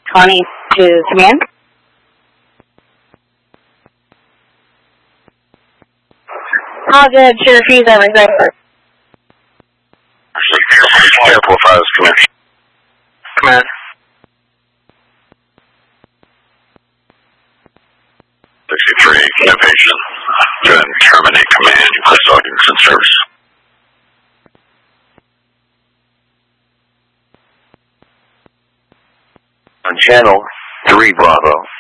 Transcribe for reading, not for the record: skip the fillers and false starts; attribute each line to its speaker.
Speaker 1: 20 to command. All good, sure, freeze everything.
Speaker 2: Airport 5 is command. Command. Innovation. Then terminate command. You place all units in service.
Speaker 3: On channel 3 Bravo.